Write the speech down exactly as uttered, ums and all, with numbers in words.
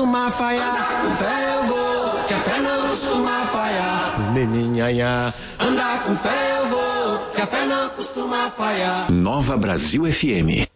costuma falhar. Andar com fé eu vou, que a fé não costuma falhar. Meninhanhá. Andar com fé eu vou, que a fé não costuma falhar. Nova Brasil F M.